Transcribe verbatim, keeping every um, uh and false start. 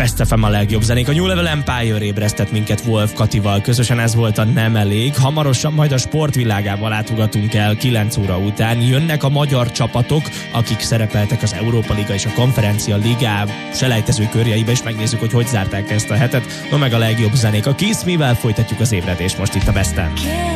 Best ef em a legjobb zenék. A New Level Empire ébresztett minket Wolf Katival. Közösen ez volt a Nem elég. Hamarosan majd a sportvilágába látogatunk el kilenc óra után. Jönnek a magyar csapatok, akik szerepeltek az Európa Liga és a Konferencia Ligá selejtező körjeibe, és megnézzük, hogy hogy zárták ezt a hetet. No meg a legjobb zenék. A Kiss Me-vel folytatjuk az ébredést most itt a Besten.